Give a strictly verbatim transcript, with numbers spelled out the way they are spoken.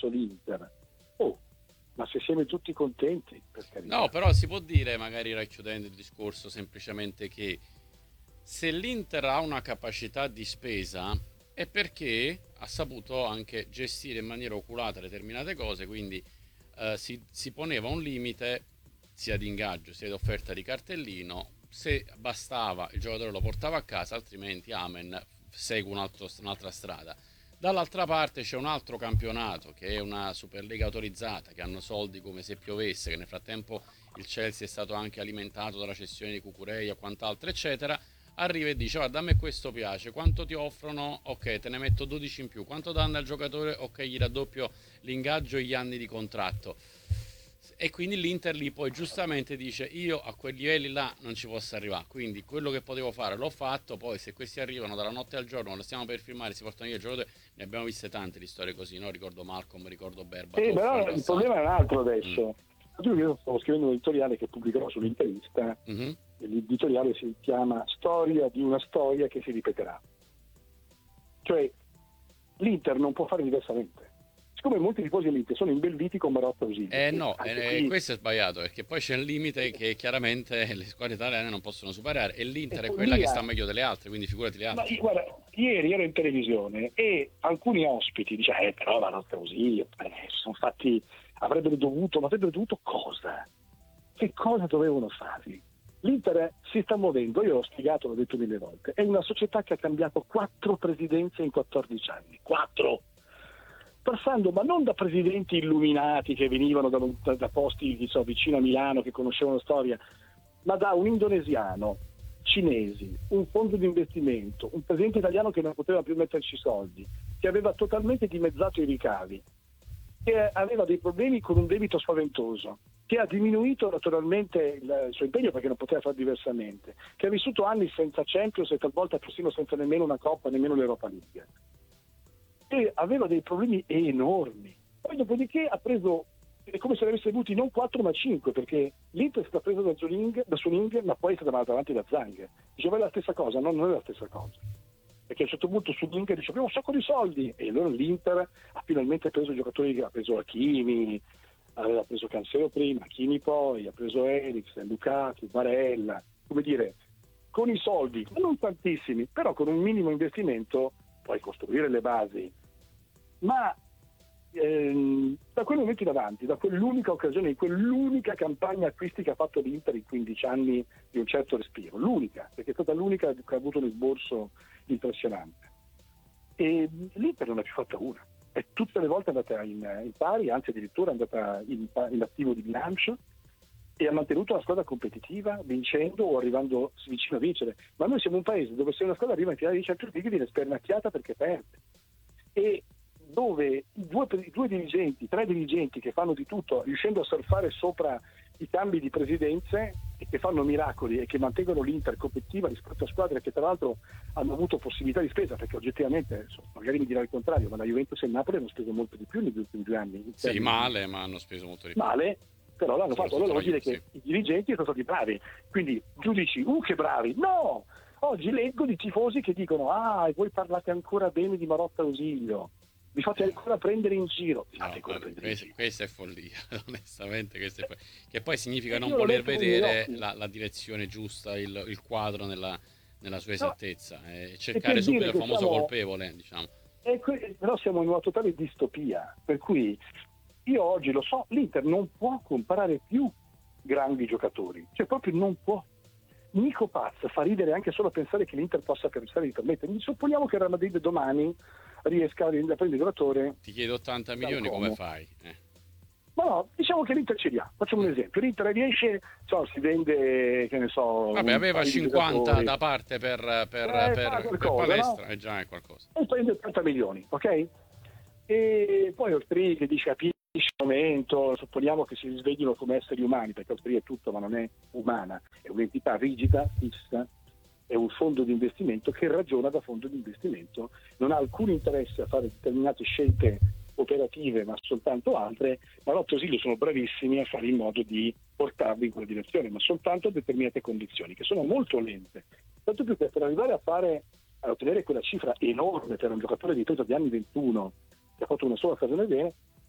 verso l'Inter. Oh, ma se siamo tutti contenti, per carità. No, però si può dire, magari racchiudendo il discorso, semplicemente che se l'Inter ha una capacità di spesa è perché ha saputo anche gestire in maniera oculata determinate cose, quindi eh, si, si poneva un limite sia di ingaggio sia di offerta di cartellino. Se bastava il giocatore lo portava a casa, altrimenti amen, segue un altro, un'altra strada. Dall'altra parte c'è un altro campionato che è una Superlega autorizzata, che hanno soldi come se piovesse, che nel frattempo il Chelsea è stato anche alimentato dalla cessione di Cucurella e quant'altro eccetera. Arriva e dice: guarda, a me questo piace, quanto ti offrono? Ok, te ne metto dodici in più. Quanto danno al giocatore? Ok, gli raddoppio l'ingaggio e gli anni di contratto. E quindi l'Inter lì poi giustamente dice: io a quei livelli là non ci posso arrivare, quindi quello che potevo fare l'ho fatto. Poi se questi arrivano dalla notte al giorno, lo stiamo per firmare, si portano via il giocatore. Ne abbiamo viste tante di storie così, no? Ricordo Malcolm, ricordo Berbatov. Sì, però il problema è un altro adesso. Mm. Io stavo scrivendo un editoriale che pubblicherò sull'Interista. Mm-hmm. L'editoriale si chiama Storia di una storia che si ripeterà. Cioè, l'Inter non può fare diversamente. Siccome molti tifosi dell'Inter sono imbelliti con Marotta Ausilio. Eh no, eh, qui... questo è sbagliato, perché poi c'è un limite che chiaramente le squadre italiane non possono superare, e l'Inter e è quella via. Che sta meglio delle altre, quindi figurati le altre. Ma, guarda, ieri ero in televisione e alcuni ospiti dicevano: eh però Marotta Ausilio, eh, sono fatti, avrebbero dovuto, ma avrebbero dovuto cosa? Che cosa dovevano fare? L'Inter si sta muovendo, io l'ho spiegato, l'ho detto mille volte, è una società che ha cambiato quattro presidenze in quattordici anni, quattro! Passando, ma non da presidenti illuminati che venivano da, da, da posti che so, vicino a Milano, che conoscevano la storia, ma da un indonesiano, cinesi, un fondo di investimento, un presidente italiano che non poteva più metterci soldi, che aveva totalmente dimezzato i ricavi, che aveva dei problemi con un debito spaventoso, che ha diminuito naturalmente il suo impegno perché non poteva fare diversamente, che ha vissuto anni senza Champions e talvolta persino senza nemmeno una Coppa, nemmeno l'Europa League. E aveva dei problemi enormi. Poi dopodiché ha preso, è come se ne avesse avuti non quattro ma cinque, perché l'Inter è stata presa da Zuling, da Suning, ma poi è stata mandata avanti da Zhang. Diceva: è la stessa cosa? No, non è la stessa cosa. Perché a un certo punto Suning dice: abbiamo un sacco di soldi, e allora l'Inter ha finalmente preso giocatori, ha preso Hakimi, aveva preso Cancelo prima, Hakimi poi, ha preso Eriksen, Lukaku, Barella, come dire, con i soldi, ma non tantissimi, però con un minimo investimento puoi costruire le basi. Ma ehm, da quel momento in avanti, da quell'unica occasione, in quell'unica campagna acquisti che ha fatto l'Inter in quindici anni di un certo respiro, l'unica, perché è stata l'unica che ha avuto un esborso impressionante, e l'Inter non ha più fatta una, e tutte le volte è andata in, in pari, anzi addirittura è andata in, in attivo di bilancio, e ha mantenuto una squadra competitiva, vincendo o arrivando vicino a vincere. Ma noi siamo un paese dove se una squadra arriva in finale di Champions League viene spernacchiata perché perde, e dove i due, i due dirigenti, tre dirigenti che fanno di tutto, riuscendo a surfare sopra i cambi di presidenze, e che fanno miracoli e che mantengono l'Inter competitiva rispetto a squadre che tra l'altro hanno avuto possibilità di spesa, perché oggettivamente, magari mi dirà il contrario, ma la Juventus e il Napoli hanno speso molto di più negli ultimi due anni. Sì, male, ma hanno speso molto di più. Male, però l'hanno fatto. Allora vuol dire che sì, i dirigenti sono stati bravi, quindi giudici, uh che bravi, no! Oggi leggo di tifosi che dicono: ah, e voi parlate ancora bene di Marotta Ausilio, vi fate ancora prendere in giro. No, ancora vabbè, prendere questa, in giro. questa è follia, onestamente, questa è follia. Che poi significa E non io l'ho voler letto con vedere gli occhi. la, la direzione giusta, il, il quadro nella, nella sua No, esattezza, e e cercare per subito dire il che famoso siamo- colpevole, diciamo. E que- però siamo in una totale distopia, per cui io oggi lo so, l'Inter non può comprare più grandi giocatori, cioè proprio non può. Nico Paz fa ridere anche solo a pensare che l'Inter possa pensare di permettergli. Supponiamo che il Real Madrid domani riesca a prendere il giocatore. Ti chiedo ottanta milioni, Como. come fai? Eh. Ma no, diciamo che l'Inter ce li ha. Facciamo un esempio: l'Inter riesce, so, si vende, che ne so, Vabbè, un aveva paio di cinquanta giocatori. da parte per, per, Eh, per, fa per qualcosa, palestra, no? e già è qualcosa. E prende ottanta milioni, ok? E poi Ortri che dice: capisci il momento, supponiamo che si risveglino come esseri umani, perché Ortri è tutto ma non è umana, è un'entità rigida, fissa, è un fondo di investimento che ragiona da fondo di investimento, non ha alcun interesse a fare determinate scelte operative ma soltanto altre. Marotta e Ausilio sono bravissimi a fare in modo di portarli in quella direzione, ma soltanto a determinate condizioni che sono molto lente, tanto più che per arrivare a fare a ottenere quella cifra enorme per un giocatore di peso di anni ventuno che ha fatto una sola stagione bene,